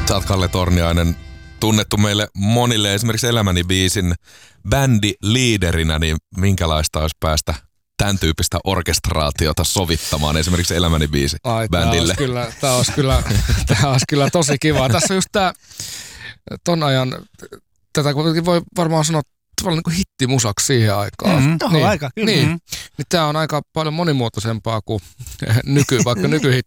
Sä oot Kalle Torniainen, tunnettu meille monille esimerkiksi Elämäni biisin bändiliiderinä, niin minkälaista olisi päästä tämän tyyppistä orkestraatiota sovittamaan esimerkiksi Elämäni biisi bändille? Tämä olisi kyllä tosi kiva. Tässä just ton ajan, tätä voi varmaan sanoa tavallaan niin kuin hittimusaksi siihen aikaan. Tohon aika, kyllä. Niin tämä on aika paljon monimuotoisempaa kuin vaikka nykyhittimusa.